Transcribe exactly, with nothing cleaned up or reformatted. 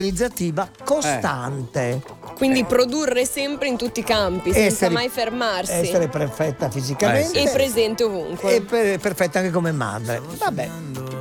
realizzativa costante. Quindi produrre sempre in tutti i campi, senza Essere- mai fermarsi. Essere perfetta fisicamente E presente ovunque. e per- perfetta anche come madre. Vabbè.